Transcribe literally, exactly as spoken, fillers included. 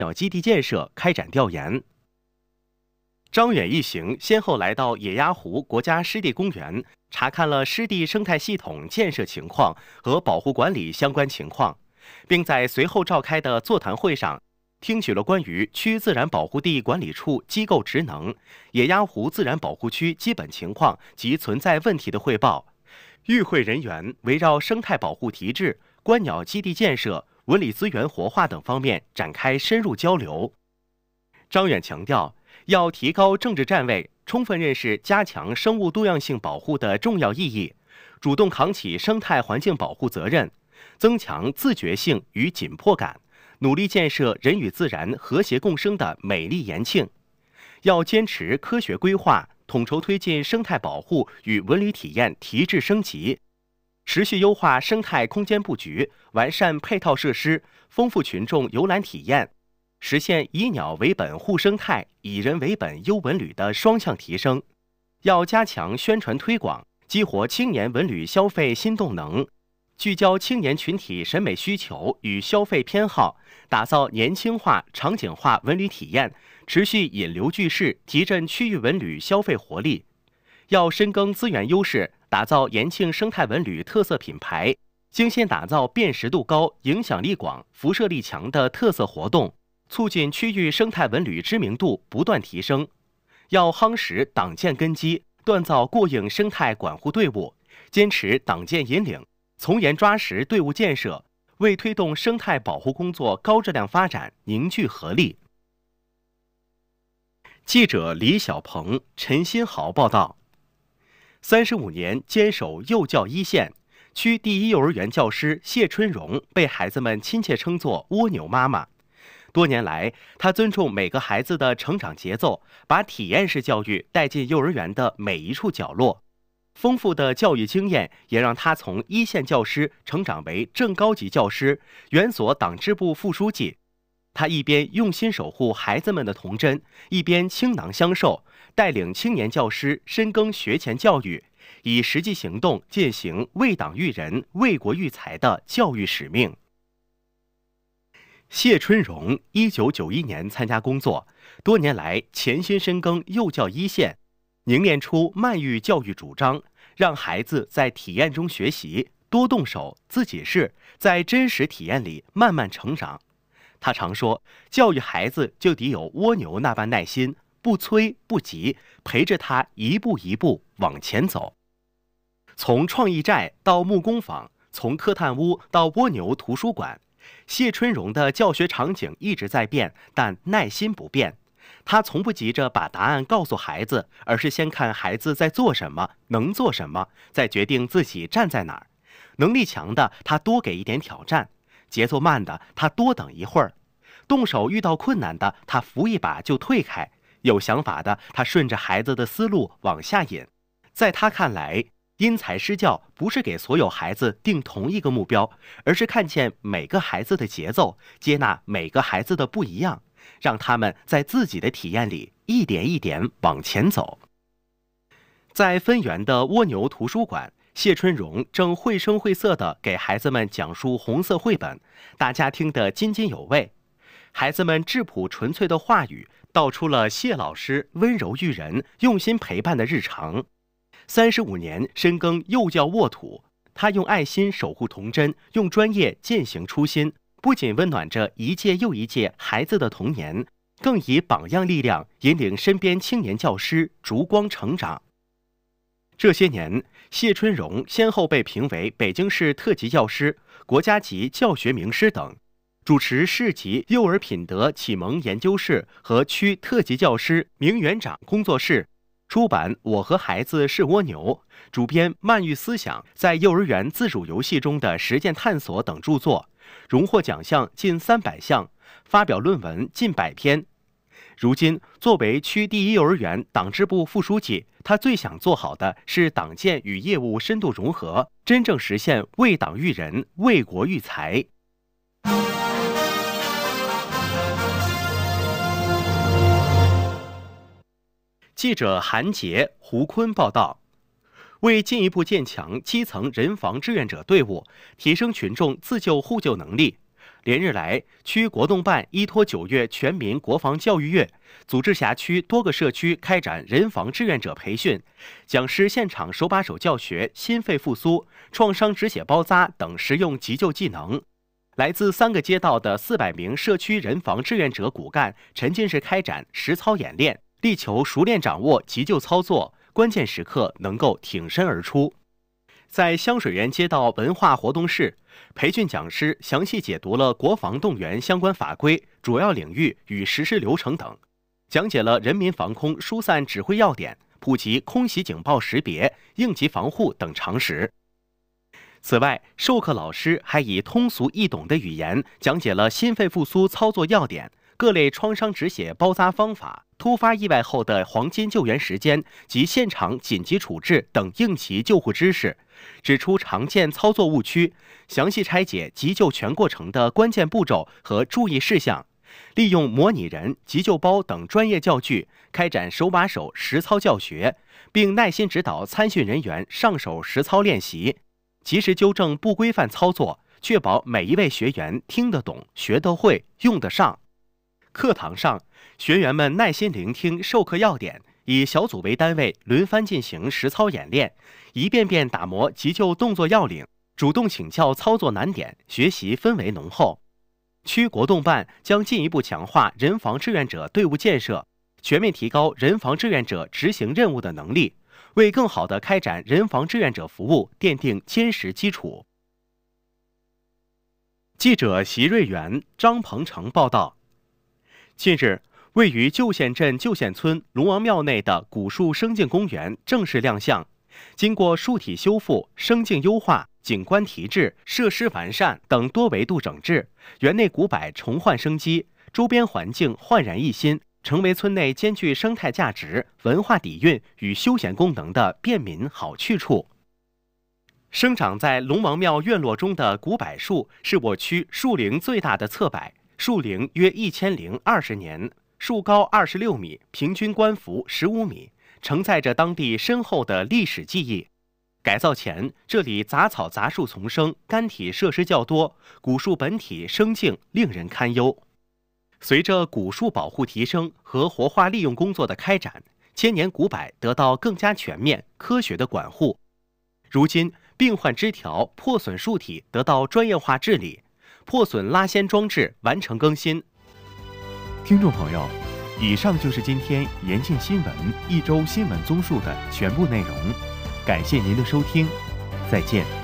鸟基地建设开展调研。张远一行先后来到野鸭湖国家湿地公园，查看了湿地生态系统建设情况和保护管理相关情况，并在随后召开的座谈会上听取了关于区自然保护地管理处机构职能、野鸭湖自然保护区基本情况及存在问题的汇报。与会人员围绕生态保护提质、观鸟基地建设、文理资源活化等方面展开深入交流。张远强调，要提高政治站位，充分认识加强生物多样性保护的重要意义，主动扛起生态环境保护责任，增强自觉性与紧迫感，努力建设人与自然和谐共生的美丽延庆。要坚持科学规划，统筹推进生态保护与文旅体验提质升级，持续优化生态空间布局，完善配套设施，丰富群众游览体验，实现以鸟为本护生态、以人为本优文旅的双向提升。要加强宣传推广，激活青年文旅消费新动能，聚焦青年群体审美需求与消费偏好，打造年轻化、场景化文旅体验，持续引流聚势，提振区域文旅消费活力。要深耕资源优势，打造延庆生态文旅特色品牌，精心打造辨识度高、影响力广、辐射力强的特色活动，促进区域生态文旅知名度不断提升。要夯实党建根基，锻造过硬生态管护队伍，坚持党建引领，从严抓实队伍建设，为推动生态保护工作高质量发展凝聚合力。记者李小鹏、陈新豪报道。三十五年坚守幼教一线，区第一幼儿园教师谢春荣被孩子们亲切称作蜗牛妈妈。多年来，她尊重每个孩子的成长节奏，把体验式教育带进幼儿园的每一处角落。丰富的教育经验也让她从一线教师成长为正高级教师、园所党支部副书记。她一边用心守护孩子们的童真，一边倾囊相授，带领青年教师深耕学前教育，以实际行动践行为党育人、为国育才的教育使命。谢春荣一九九一年参加工作，多年来潜心深耕幼教一线，凝练出慢育教育主张，让孩子在体验中学习，多动手，自己试，在真实体验里慢慢成长。他常说，教育孩子就得有蜗牛那般耐心，不催不急，陪着他一步一步往前走。从创意寨到木工坊，从科探屋到蜗牛图书馆，谢春荣的教学场景一直在变，但耐心不变。他从不急着把答案告诉孩子，而是先看孩子在做什么，能做什么，再决定自己站在哪儿。能力强的，他多给一点挑战；节奏慢的，他多等一会儿；动手遇到困难的，他扶一把就退开；有想法的，他顺着孩子的思路往下引。在他看来，因材施教不是给所有孩子定同一个目标，而是看见每个孩子的节奏，接纳每个孩子的不一样，让他们在自己的体验里一点一点往前走。在分园的蜗牛图书馆，谢春荣正绘声绘色地给孩子们讲述红色绘本，大家听得津津有味。孩子们质朴纯粹的话语，道出了谢老师温柔育人、用心陪伴的日常。三十五年深耕幼教沃土，他用爱心守护童真，用专业践行初心，不仅温暖着一届又一届孩子的童年，更以榜样力量引领身边青年教师逐光成长。这些年，谢春荣先后被评为北京市特级教师、国家级教学名师等，主持市级幼儿品德启蒙研究室和区特级教师名园长工作室，出版《我和孩子是蜗牛》，主编《慢育思想在幼儿园自主游戏中的实践探索》等著作，荣获奖项近三百项，发表论文近百篇。如今，作为区第一幼儿园党支部副书记，他最想做好的是党建与业务深度融合，真正实现为党育人、为国育才。记者韩杰、胡坤报道。为进一步建强基层人防志愿者队伍，提升群众自救互救能力， 连日来，区国动办依托九月全民国防教育月，组织辖区多个社区开展人防志愿者培训，讲师现场手把手教学心肺复苏、创伤止血包扎等实用急救技能。来自三个街道的四百名社区人防志愿者骨干沉浸式开展实操演练，力求熟练掌握急救操作，关键时刻能够挺身而出。在香水园街道文化活动室，培训讲师详细解读了国防动员相关法规、主要领域与实施流程等，讲解了人民防空疏散指挥要点，普及空袭警报识别、应急防护等常识。此外，授课老师还以通俗易懂的语言讲解了心肺复苏操作要点、各类创伤止血包扎方法、突发意外后的黄金救援时间及现场紧急处置等应急救护知识，指出常见操作误区，详细拆解急救全过程的关键步骤和注意事项，利用模拟人、急救包等专业教具，开展手把手实操教学，并耐心指导参训人员上手实操练习，及时纠正不规范操作，确保每一位学员听得懂、学得会、用得上。课堂上，学员们耐心聆听授课要点，以小组为单位轮番进行实操演练，一遍遍打磨急救动作要领，主动请教操作难点，学习氛围浓厚。区国动办将进一步强化人防志愿者队伍建设，全面提高人防志愿者执行任务的能力，为更好地开展人防志愿者服务奠定坚实基础。记者席瑞元、张鹏程报道。近日，位于旧县镇旧县村龙王庙内的古树生境公园正式亮相。经过树体修复、生境优化、景观提质、设施完善等多维度整治，园内古柏重焕生机，周边环境焕然一新，成为村内兼具生态价值、文化底蕴与休闲功能的便民好去处。生长在龙王庙院落中的古柏树是我区树龄最大的侧柏，树龄约一千零二十年，树高二十六米，平均冠幅十五米，承载着当地深厚的历史记忆。改造前，这里杂草杂树丛生，干体设施较多，古树本体生境令人堪忧。随着古树保护提升和活化利用工作的开展，千年古柏得到更加全面、科学的管护。如今，病患枝条、破损树体得到专业化治理，破损拉纤装置完成更新。 听众朋友，以上就是今天延庆新闻一周新闻综述的全部内容，感谢您的收听，再见。